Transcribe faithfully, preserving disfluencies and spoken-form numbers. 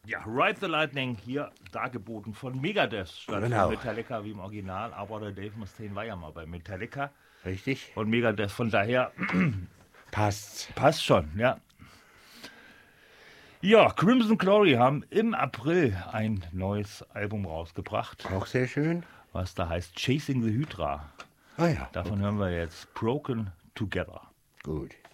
Ja, Ride the Lightning, hier dargeboten von Megadeth statt Genau. von Metallica wie im Original. Aber der Dave Mustaine war ja mal bei Metallica Richtig? und Megadeth. Von daher Passt. passt schon, ja. Ja, Crimson Glory haben im April ein neues Album rausgebracht, Auch sehr schön. was da heißt Chasing the Hydra. Ah ja, Davon hören wir jetzt Broken Together. gut.